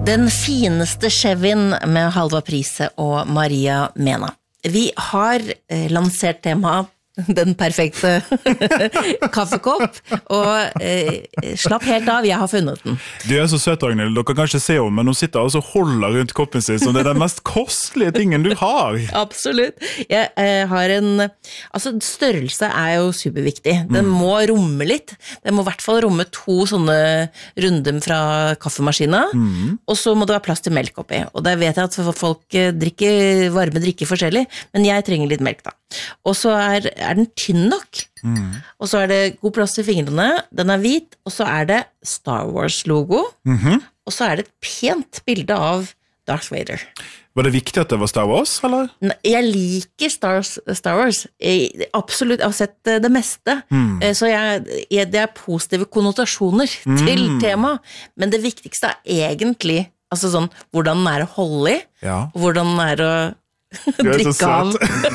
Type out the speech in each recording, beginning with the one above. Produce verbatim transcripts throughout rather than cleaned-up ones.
Den fineste Chevin med Halva Prise og Maria Mena. Vi har eh, lansert temaet den perfekte kaffekopp, og eh, slapp helt av, jeg har funnet den. Du er så søt, Ragnhild, dere kan ikke se om, men hun sitter og holder rundt koppen sin, som det er den mest kostelige tingen du har. Absolutt. Jeg eh, har en, altså størrelse er jo superviktig. Den mm. må romme litt. Den må i hvert fall romme to sånne runder fra kaffemaskina, mm. og så må det være plass til melk oppi. Og der vet jeg at folk drikker varme drikker forskjellig, men jeg trenger litt melk da. Og så er, er den tynn nok, mm. og så er det god plass til fingrene, den er hvit, og så er det Star Wars-logo, mm-hmm. og så er det et pent bilde av Darth Vader. Var det viktig at det var Star Wars, eller? Jeg liker Star, Star Wars, jeg, absolutt, jeg har sett det meste, mm. så jeg, jeg, det er positive konnotasjoner mm. til temaet, men det viktigste er egentlig, altså sånn, hvordan den er å holde i, ja. Hvordan den er å drikke av.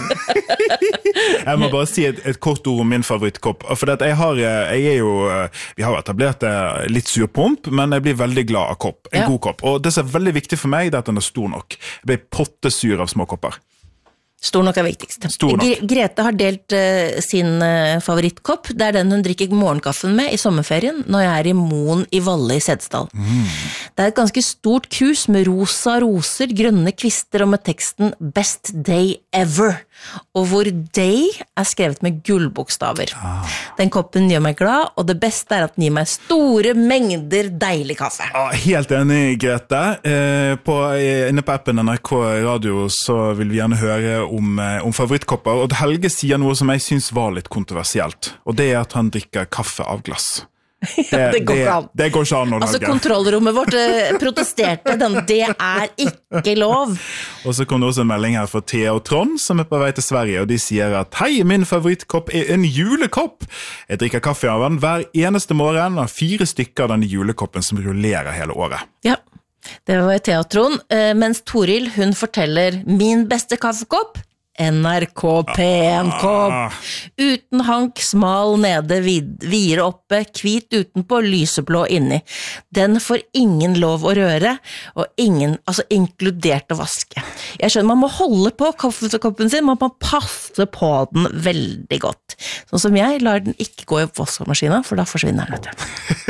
Jeg må bare si et, et kort ord om min favorittkopp, for at jeg, har, jeg er jo, vi har etablert litt surpomp, men jeg blir veldig glad av kopp, en ja. God kopp, og det som er veldig viktig for meg, det er at den er stor nok. Jeg blir pottesur av små kopper. Stor nok er viktigst. Stor nok. Grete har delt uh, sin uh, favorittkopp. Det er den hun drikker morgenkaffen med i sommerferien, når jeg er i Moen i Valle i Sedstad. Mm. Det er et ganske stort krus med rosa roser, grønne kvister og med teksten Best Day Ever. Og hvor day er skrevet med gullbokstaver. Ah. Den koppen gjør meg glad, og det beste er at den gir meg store mengder deilig kaffe. Ah, helt enig, Grete. Eh, på, inne på appen N R K Radio så vil vi gjerne høre om, om favorittkopper, og Helge sier noe som jeg synes var litt kontroversielt, og det er at han drikker kaffe av glass. Det, det går ikke an. Det, det går ikke an, altså kontrollrommet vårt protesterte den, det er ikke lov. Og så kom det også en melding her fra Thea og Trond som er på vei til Sverige, og de sier at hei, min favorittkopp er en julekopp. Jeg drikker kaffe av den hver eneste morgen, og fire stykker av denne julekoppen som rullerer hele året. Ja, det var Thea og Trond, mens Toril, hun forteller min beste kaffekopp, N R K P en-kopp. Uten hank, smal nede, vid, vire oppe, hvit utenpå, lyseblå inni. Den får ingen lov å røre, og ingen, altså inkludert å vaske. Jeg skjønner, man må holde på kaffekoppen sin, man må passe på den veldig godt. Sånn som jeg, lar den ikke gå i vaskemaskinen, for da forsvinner den, vet du.